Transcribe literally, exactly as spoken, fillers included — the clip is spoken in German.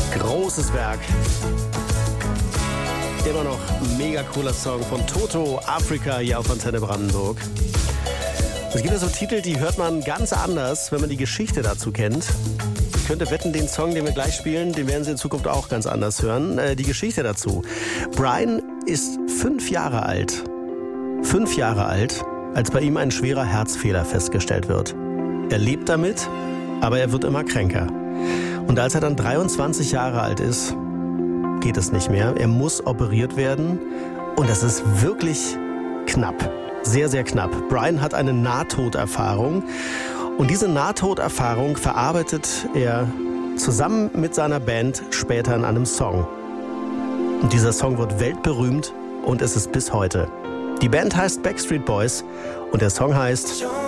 Großes Werk. Immer noch ein mega cooler Song von Toto, Afrika, hier auf Antenne Brandenburg. Es gibt ja so Titel, die hört man ganz anders, wenn man die Geschichte dazu kennt. Ich könnte wetten, den Song, den wir gleich spielen, den werden Sie in Zukunft auch ganz anders hören. Äh, die Geschichte dazu. Brian ist fünf Jahre alt. Fünf Jahre alt, als bei ihm ein schwerer Herzfehler festgestellt wird. Er lebt damit, aber er wird immer kränker. Und als er dann dreiundzwanzig Jahre alt ist, geht es nicht mehr. Er muss operiert werden und das ist wirklich knapp. Sehr, sehr knapp. Brian hat eine Nahtoderfahrung und diese Nahtoderfahrung verarbeitet er zusammen mit seiner Band später in einem Song. Und dieser Song wird weltberühmt und es ist bis heute. Die Band heißt Backstreet Boys und der Song heißt